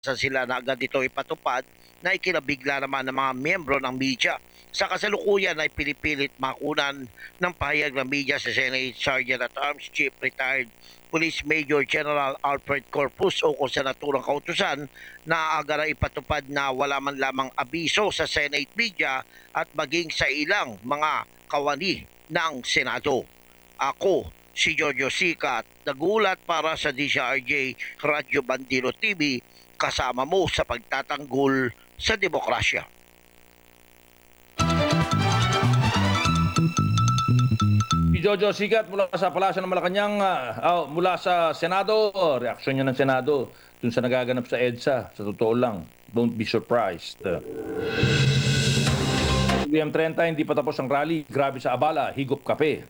sa sila na agad ito ipatupad na ikinabigla naman ng mga miyembro ng media. Sa kasalukuyan ay pinipilit makunan ng pahayag ng media sa Senate Sergeant at Arms Chief Retired Police Major General Alfred Corpus o kung sa naturang kautusan na agad na ipatupad na wala man lamang abiso sa Senate media at maging sa ilang mga kawani ng Senado. Ako, si Jojo Sikat, nagulat para sa DCRJ Radyo Bandilo TV, kasama mo sa pagtatanggol sa demokrasya. Si Jojo Sigat mula sa Palasyo ng Malacanang, mula sa Senado, reaksyon niya ng Senado dun sa nagaganap sa EDSA. Sa totoo lang, don't be surprised. PM30, hindi pa tapos ang rally. Grabe sa abala, higop kape.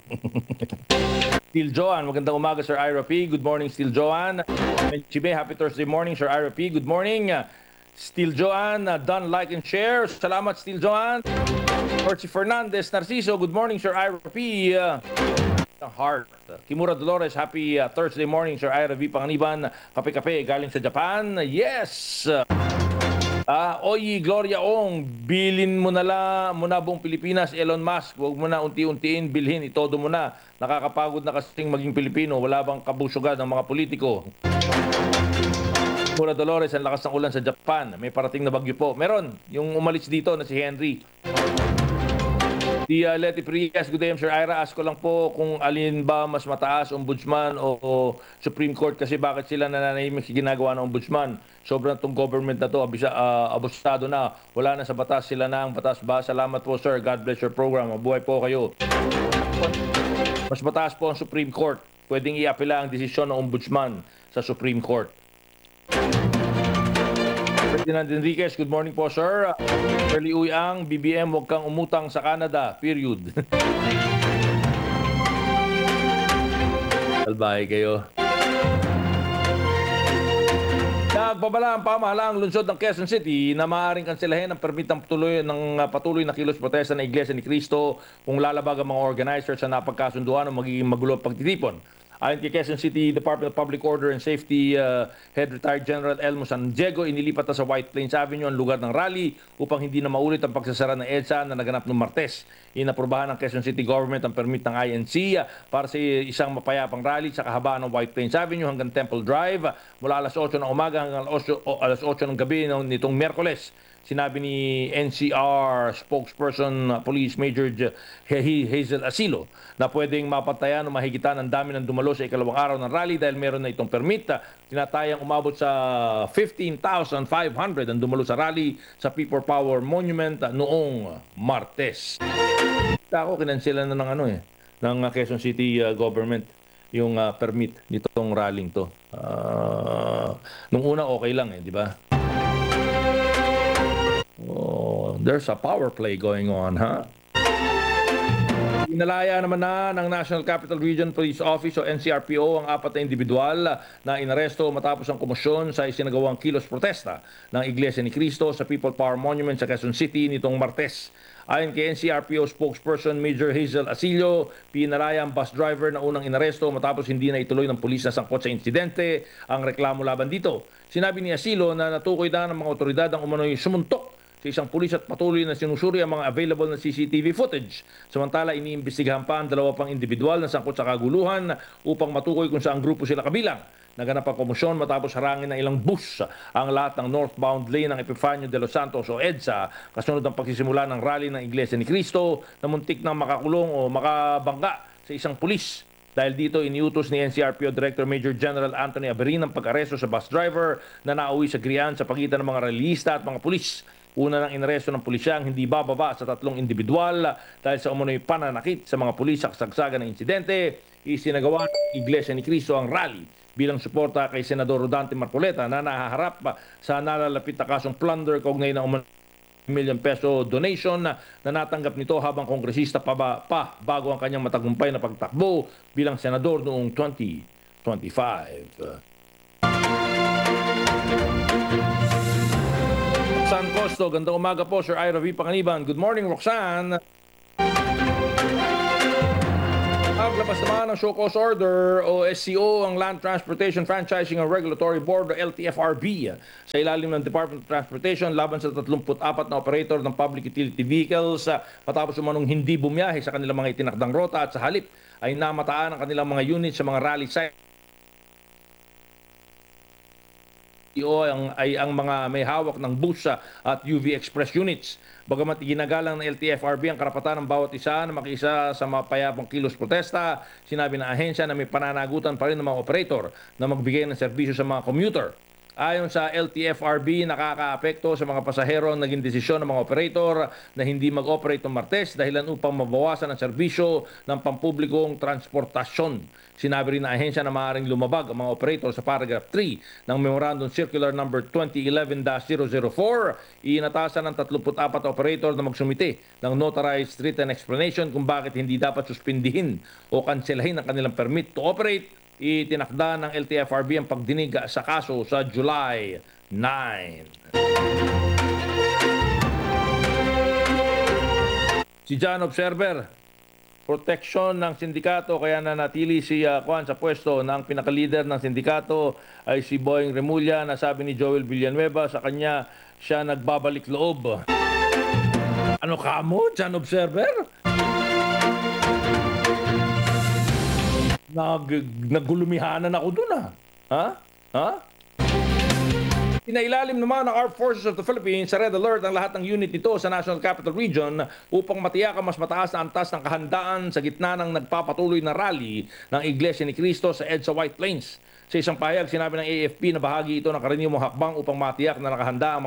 Steel Joan, magandang umaga Sir Ira P. Good morning Steel Joan. Chibe, happy Thursday morning Sir Ira P. Good morning. Steel Joan, done like and share. Salamat Steel Joan. Orsi Fernandez Narciso, good morning Sir Ira P. Heart. Kimura Dolores, happy Thursday morning Sir Ira V. Panganiban. Kape-kape galing sa Japan. Yes! Oy, Gloria Ong, bilin mo na buong Pilipinas, Elon Musk. Huwag mo na unti-untiin bilhin, itodo mo na. Nakakapagod na kasing maging Pilipino. Wala bang kabusugan ng mga politiko? Mura Dolores, ang lakas ng ulan sa Japan. May parating na bagyo po. Meron, yung umalis dito na si Henry. Si Letty Prias, good day, Sir Ira. Ask ko lang po kung alin ba mas mataas, ombudsman o Supreme Court, kasi bakit sila nananahimik sa ginagawa ng ombudsman? Sobrang tong government na to, abusado na. Wala na sa batas, sila na ang batas ba? Salamat po, sir. God bless your program. Mabuhay po kayo. Mas mataas po ang Supreme Court. Pwedeng iapela ang desisyon ng ombudsman sa Supreme Court. Ferdinand Enriquez, good morning po, sir. Shirley Uyang, BBM, huwag kang umutang sa Canada, period. Salbahe kayo. Nagbabala ang pamahalaang lungsod ng Quezon City na maaaring kanselahin ang permitang patuloy na kilos protesta ng Iglesia ni Cristo kung lalabag ang mga organizers sa napagkasunduan ng magiging magulo pagtitipon. Ayon kay Quezon City Department of Public Order and Safety Head Retired General Elmo San Diego, inilipat na sa White Plains Avenue ang lugar ng rally upang hindi na maulit ang pagsasara ng EDSA na naganap noong Martes. Inaprobahan ng Quezon City Government ang permit ng INC para sa isang mapayapang rally sa kahabaan ng White Plains Avenue hanggang Temple Drive mula alas 8 ng umaga hanggang alas 8 ng gabi nitong Miyerkules. Sinabi ni NCR spokesperson Police Major Hazel Asilo na pwedeng mapantayan o mahigitan ang dami ng dumalo sa ikalawang araw ng rally dahil meron na itong permit. Tinatayang umabot sa 15,500 ang dumalo sa rally sa People Power Monument noong Martes. Ako kinansela na ng Quezon City government yung permit nitong rallying to. Nung una okay lang di ba? Oh, there's a power play going on, Inalaya naman ng National Capital Region Police Office o NCRPO ang 4 na individual na inaresto matapos ang komosyon sa isinagawang kilos protesta ng Iglesia ni Cristo sa People Power Monument sa Quezon City nitong Martes. Ayon kay NCRPO spokesperson Major Hazel Asilio, pinalaya ang bus driver na unang inaresto matapos hindi na ituloy ng pulis na sangkot sa insidente ang reklamo laban dito. Sinabi ni Asilio na natukoy na ng mga otoridad ang umano'y sumuntok sa isang pulis at patuloy na sinusuri ang mga available na CCTV footage. Samantala, iniimbestigahan pa ang 2 pang individual na sangkot sa kaguluhan upang matukoy kung saang grupo sila kabilang. Naganap ang komosyon matapos harangin ng ilang bus ang lahat ng northbound lane ng Epifanio de los Santos o EDSA kasunod ng pagsisimula ng rally ng Iglesia ni Cristo na muntik na makakulong o makabangga sa isang pulis. Dahil dito, iniutos ni NCRPO Director Major General Anthony Averin ang pag-aresto sa bus driver na nauwi sa griyan sa pagitan ng mga realista at mga pulis. Una ng inaresto ng pulisya ang hindi bababa sa 3 individual dahil sa umunoy pananakit sa mga pulis sa kasagsagan ng insidente. Isinagawa ng Iglesia ni Cristo ang rally bilang suporta kay Senador Rodante Marcoleta na nahaharap sa nalalapit na kasong plunder kaugnay ng million peso donation na natanggap nito habang kongresista pa bago ang kanyang matagumpay na pagtakbo bilang senador noong 2025. Roxanne Costo, gandang umaga po, Sir Ira V. Panganiban. Good morning, Roxanne. Naglabas naman ng show cause order o SCO ang Land Transportation Franchising and Regulatory Board o LTFRB sa ilalim ng Department of Transportation laban sa 34 na operator ng public utility vehicles matapos umanong hindi bumiyahe sa kanilang mga itinakdang rota at sa halip ay namataan ang kanilang mga units sa mga rally site. Ay ang mga may hawak ng bus at UV Express units. Bagamat ginagalang ng LTFRB ang karapatan ng bawat isa na makiisa sa mapayapang kilos protesta, sinabi ng ahensya na may pananagutan pa rin ng mga operator na magbigay ng serbisyo sa mga commuter. Ayon sa LTFRB, nakakaapekto sa mga pasahero ang naging desisyon ng mga operator na hindi mag-operate ng Martes dahilan upang mabawasan ang serbisyo ng pampublikong transportasyon. Sinabi rin ng ahensya na maaaring lumabag ang mga operator sa paragraph 3 ng Memorandum Circular number 2011-004. Iinatasan ng 34 na operator na magsumite ng notarized written explanation kung bakit hindi dapat suspindihin o kanselahin ang kanilang permit to operate. Itinakda ng LTFRB ang pagdinig sa kaso sa July 9. Si John Observer, proteksyon ng sindikato kaya nanatili si Juan sa pwesto ng pinakalider ng sindikato ay si Boying Remulla na sabi ni Joel Villanueva sa kanya siya nagbabalik loob. Ano ka mo, John Observer? Nagulumihanan ako dun Ha? Pinailalim naman ng Armed Forces of the Philippines sa Red Alert ang lahat ng unit nito sa National Capital Region upang matiyak ang mas mataas na antas ng kahandaan sa gitna ng nagpapatuloy na rally ng Iglesia ni Cristo sa EDSA White Plains. Sa isang pahayag, sinabi ng AFP na bahagi ito ng karaniwang hakbang upang matiyak na nakahanda ang